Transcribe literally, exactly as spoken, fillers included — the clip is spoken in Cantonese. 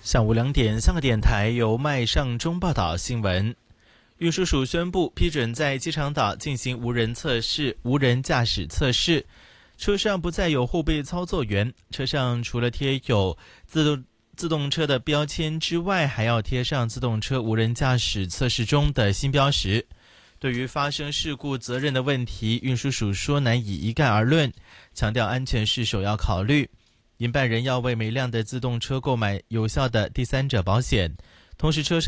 下午两点，香港电台由麦尚中报道新闻。运输署宣布批准在机场岛进行无人测试、无人驾驶测试，车上不再有后备操作员，车上除了贴有自动自动车的标签之外，还要贴上自动车无人驾驶测试中的新标识。对于发生事故责任的问题，运输署说难以一概而论，强调安全是首要考虑。营办人要为每辆的自动车购买有效的第三者保险，同时车上